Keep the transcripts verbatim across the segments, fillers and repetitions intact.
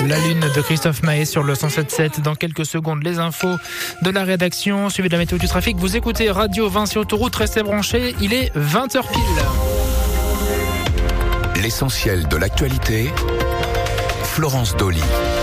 La Lune de Christophe Maé sur le cent sept sept. Dans quelques secondes, les infos de la rédaction, suivi de la météo du trafic. Vous écoutez Radio Vinci Autoroute, restez branchés, il est vingt heures pile. L'essentiel de l'actualité, Florence Dolly.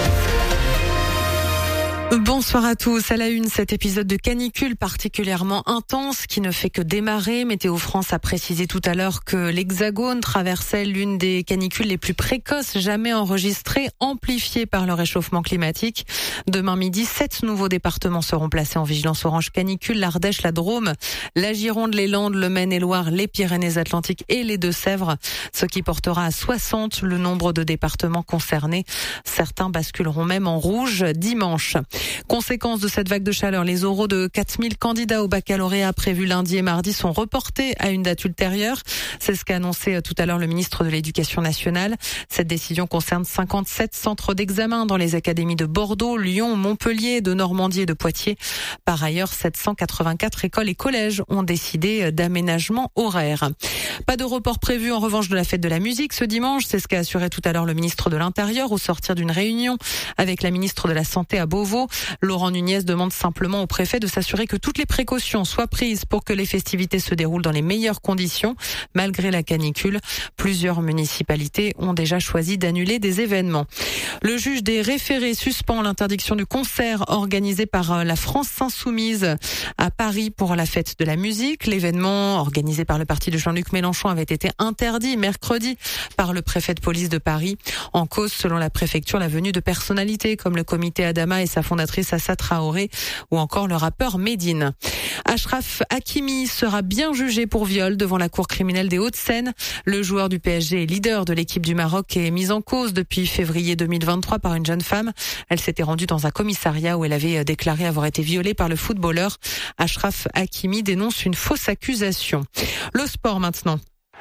Bonsoir à tous. À la une, cet épisode de canicule particulièrement intense qui ne fait que démarrer. Météo France a précisé tout à l'heure que l'Hexagone traversait l'une des canicules les plus précoces jamais enregistrées, amplifiées par le réchauffement climatique. Demain midi, sept nouveaux départements seront placés en vigilance orange canicule. L'Ardèche, la Drôme, la Gironde, les Landes, le Maine-et-Loire, les Pyrénées-Atlantiques et les Deux-Sèvres, ce qui portera à soixante le nombre de départements concernés. Certains basculeront même en rouge dimanche. Conséquence de cette vague de chaleur, les oraux de quatre mille candidats au baccalauréat prévus lundi et mardi sont reportés à une date ultérieure. C'est ce qu'a annoncé tout à l'heure le ministre de l'Éducation nationale. Cette décision concerne cinquante-sept centres d'examen dans les académies de Bordeaux, Lyon, Montpellier, de Normandie et de Poitiers. Par ailleurs, sept cent quatre-vingt-quatre écoles et collèges ont décidé d'aménagement horaire. Pas de report prévu en revanche de la fête de la musique ce dimanche. C'est ce qu'a assuré tout à l'heure le ministre de l'Intérieur au sortir d'une réunion avec la ministre de la Santé à Beauvau. Laurent Nunez demande simplement au préfet de s'assurer que toutes les précautions soient prises pour que les festivités se déroulent dans les meilleures conditions. Malgré la canicule, plusieurs municipalités ont déjà choisi d'annuler des événements. Le juge des référés suspend l'interdiction du concert organisé par la France Insoumise à Paris pour la fête de la musique. L'événement organisé par le parti de Jean-Luc Mélenchon avait été interdit mercredi par le préfet de police de Paris. En cause, selon la préfecture, la venue de personnalités comme le comité Adama et sa fondatrice Assa Traoré ou encore le rappeur Medine. Achraf Hakimi sera bien jugé pour viol devant la cour criminelle des Hauts-de-Seine. Le joueur du P S G et leader de l'équipe du Maroc est mis en cause depuis février deux mille vingt-trois par une jeune femme. Elle s'était rendue dans un commissariat où elle avait déclaré avoir été violée par le footballeur. Achraf Hakimi dénonce une fausse accusation. Le sport maintenant.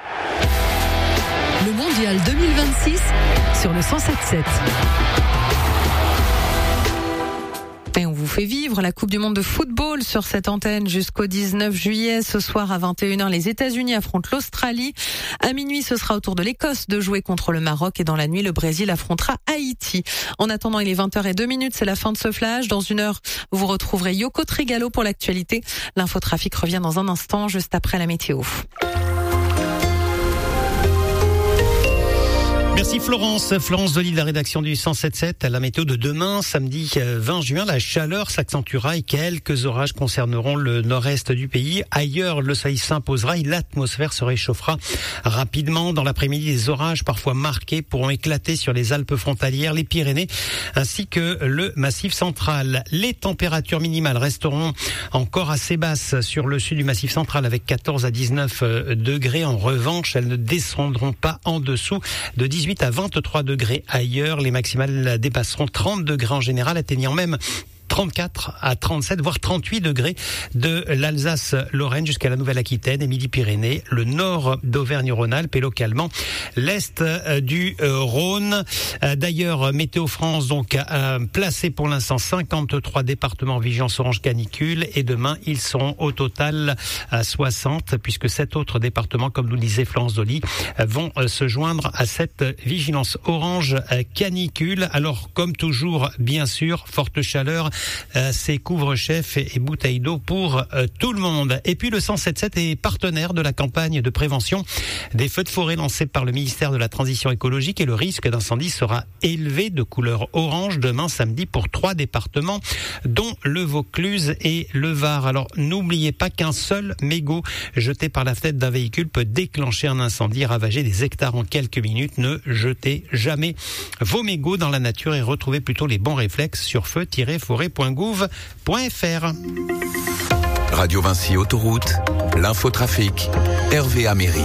Le mondial deux mille vingt-six sur le cent sept sept. Et on vous fait vivre la Coupe du Monde de football sur cette antenne jusqu'au dix-neuf juillet. Ce soir à vingt et une heures, les États-Unis affrontent l'Australie. À minuit, ce sera au tour de l'Écosse de jouer contre le Maroc. Et dans la nuit, le Brésil affrontera Haïti. En attendant, il est vingt heures deux, c'est la fin de ce flash. Dans une heure, vous retrouverez Yoko Trigalo pour l'actualité. L'infotrafic revient dans un instant, juste après la météo. Merci Florence. Florence Dolly de la rédaction du cent sept sept. La météo de demain, samedi vingt juin, la chaleur s'accentuera et quelques orages concerneront le nord-est du pays. Ailleurs, le soleil s'imposera et l'atmosphère se réchauffera rapidement. Dans l'après-midi, des orages parfois marqués pourront éclater sur les Alpes frontalières, les Pyrénées ainsi que le Massif central. Les températures minimales resteront encore assez basses sur le sud du Massif central avec quatorze à dix-neuf degrés. En revanche, elles ne descendront pas en dessous de dix-huit à vingt-trois degrés ailleurs. Les maximales dépasseront trente degrés en général, atteignant même trente-quatre à trente-sept, voire trente-huit degrés de l'Alsace-Lorraine jusqu'à la Nouvelle-Aquitaine et Midi-Pyrénées, le nord d'Auvergne-Rhône-Alpes et localement l'est du Rhône. D'ailleurs, Météo France donc a placé pour l'instant cinquante-trois départements en vigilance orange canicule et demain ils seront au total à soixante puisque sept autres départements, comme nous disait Florence Dolly, vont se joindre à cette vigilance orange canicule. Alors comme toujours, bien sûr, forte chaleur, Euh, c'est couvre-chef et, et bouteilles d'eau pour euh, tout le monde. Et puis le cent sept sept est partenaire de la campagne de prévention des feux de forêt lancée par le ministère de la Transition écologique et le risque d'incendie sera élevé de couleur orange demain samedi pour trois départements dont le Vaucluse et le Var. Alors n'oubliez pas qu'un seul mégot jeté par la fenêtre d'un véhicule peut déclencher un incendie, ravager des hectares en quelques minutes. Ne jetez jamais vos mégots dans la nature et retrouvez plutôt les bons réflexes sur feu tiret forêt point gouv point f r. Radio Vinci Autoroute, l'infotrafic, Hervé Améry.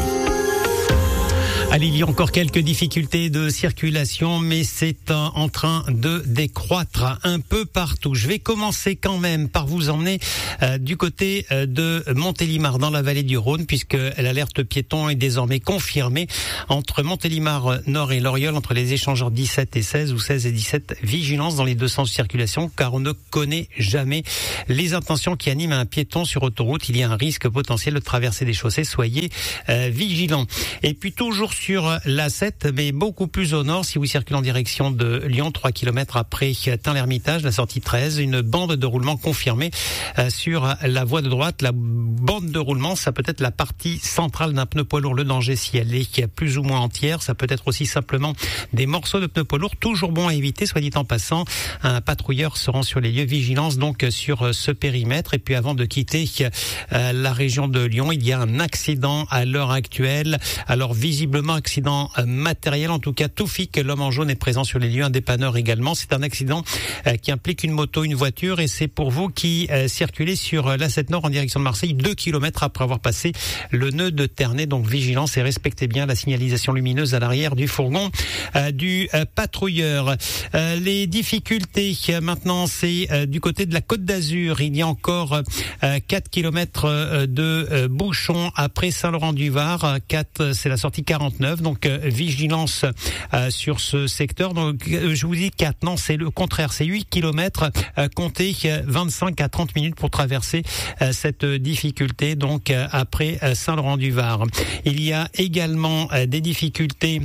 Allez, il y a encore quelques difficultés de circulation, mais c'est en train de décroître un peu partout. Je vais commencer quand même par vous emmener euh, du côté euh, de Montélimar, dans la vallée du Rhône, puisque l'alerte piéton est désormais confirmée entre Montélimar Nord et Loriol, entre les échangeurs dix-sept et seize ou seize et dix-sept. Vigilance dans les deux sens de circulation, car on ne connaît jamais les intentions qui animent un piéton sur autoroute. Il y a un risque potentiel de traverser des chaussées. Soyez euh, vigilants. Et puis toujours sur l'A sept, mais beaucoup plus au nord. Si vous circulez en direction de Lyon, trois kilomètres après Tain-l'Hermitage, la sortie treize, une bande de roulement confirmée euh, sur la voie de droite. La bande de roulement, ça peut être la partie centrale d'un pneu poids lourd. Le danger, si elle est plus ou moins entière, ça peut être aussi simplement des morceaux de pneu poids lourd. Toujours bon à éviter, soit dit en passant. Un patrouilleur se rend sur les lieux. Vigilance donc sur ce périmètre. Et puis avant de quitter euh, la région de Lyon, il y a un accident à l'heure actuelle. Alors visiblement accident euh, matériel. En tout cas, Toufik, l'homme en jaune, est présent sur les lieux. Un dépanneur également. C'est un accident euh, qui implique une moto, une voiture. Et c'est pour vous qui euh, circulez sur euh, l'A sept Nord en direction de Marseille, deux kilomètres après avoir passé le nœud de Ternay. Donc vigilance et respectez bien la signalisation lumineuse à l'arrière du fourgon euh, du euh, patrouilleur. Euh, les difficultés euh, maintenant, c'est euh, du côté de la Côte d'Azur. Il y a encore euh, quatre kilomètres euh, de euh, bouchons après Saint-Laurent-du-Var. quatre, c'est la sortie quarante-neuf. Donc euh, vigilance euh, sur ce secteur. Donc euh, je vous dis quatre, non, c'est le contraire. C'est huit kilomètres. Euh, comptez euh, vingt-cinq à trente minutes pour traverser euh, cette difficulté. Donc euh, après euh, Saint-Laurent-du-Var. Il y a également euh, des difficultés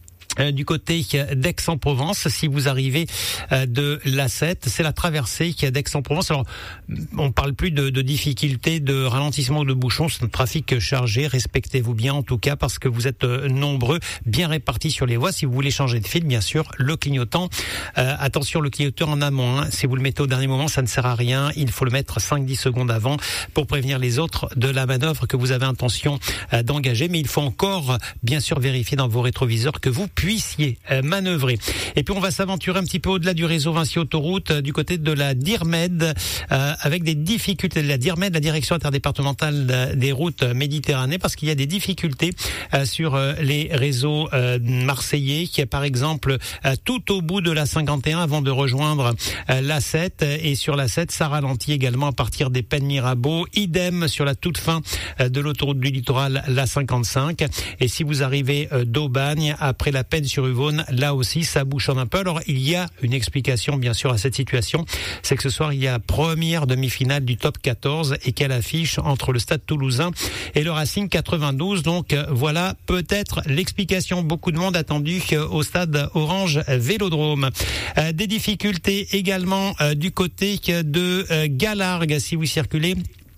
du côté d'Aix-en-Provence. Si vous arrivez de l'A sept, c'est la traversée d'Aix-en-Provence. Alors, on parle plus de, de difficultés, de ralentissement ou de bouchons. C'est un trafic chargé. Respectez-vous bien, en tout cas, parce que vous êtes nombreux, bien répartis sur les voies. Si vous voulez changer de fil, bien sûr, le clignotant. Euh, attention, le clignoteur en amont. Hein. Si vous le mettez au dernier moment, ça ne sert à rien. Il faut le mettre cinq à dix secondes avant pour prévenir les autres de la manœuvre que vous avez intention euh, d'engager. Mais il faut encore, bien sûr, vérifier dans vos rétroviseurs que vous puissiez euh, manœuvrer. Et puis on va s'aventurer un petit peu au-delà du réseau Vinci Autoroute, euh, du côté de la DIRMED, euh, avec des difficultés de la DIRMED, la direction interdépartementale des routes Méditerranée, parce qu'il y a des difficultés euh, sur euh, les réseaux euh, marseillais, qui est par exemple euh, tout au bout de la cinquante et un avant de rejoindre euh, l'A sept, et sur l'A sept ça ralentit également à partir des Pennes Mirabeau, idem sur la toute fin euh, de l'autoroute du littoral, la cinquante-cinq, et si vous arrivez euh, d'Aubagne après la Peine-sur-Yvonne, là aussi ça bouchonne un peu. Alors il y a une explication bien sûr à cette situation, c'est que ce soir il y a la première demi-finale du top quatorze et qu'elle affiche entre le Stade Toulousain et le Racing quatre-vingt-douze. Donc voilà peut-être l'explication. Beaucoup de monde attendu au stade Orange Vélodrome. Euh, des difficultés également euh, du côté de euh, Galargues si vous circulez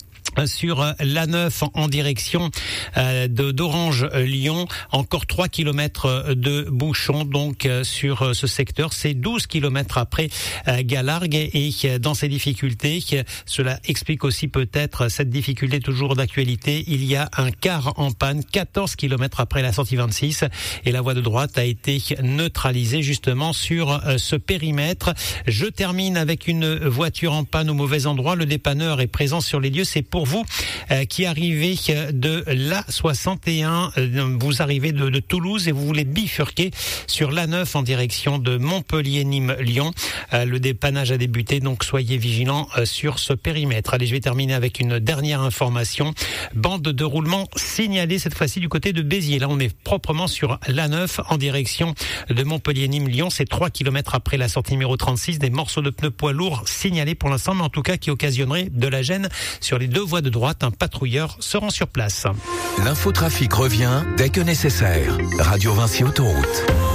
sur l'A neuf en direction euh, de d'Orange Lyon, encore trois kilomètres de bouchons donc euh, sur ce secteur. C'est douze kilomètres après euh, Galargues, et euh, dans ces difficultés, euh, cela explique aussi peut-être cette difficulté toujours d'actualité. Il y a un car en panne quatorze kilomètres après la sortie vingt-six, et la voie de droite a été neutralisée justement sur euh, ce périmètre. Je termine avec une voiture en panne au mauvais endroit. Le dépanneur est présent sur les lieux. C'est pour vous euh, qui arrivez de l'A soixante et un, euh, vous arrivez de, de Toulouse et vous voulez bifurquer sur l'A neuf en direction de Montpellier, Nîmes, Lyon. Euh, le dépannage a débuté, donc soyez vigilants euh, sur ce périmètre. Allez, je vais terminer avec une dernière information. Bande de roulement signalée cette fois-ci du côté de Béziers. Là, on est proprement sur l'A neuf en direction de Montpellier, Nîmes, Lyon. C'est trois kilomètres après la sortie numéro trente-six. Des morceaux de pneus poids lourds signalés pour l'instant, mais en tout cas qui occasionneraient de la gêne sur les deux voies de droite. Un patrouilleur se rend sur place. L'infotrafic revient dès que nécessaire. Radio Vinci Autoroute.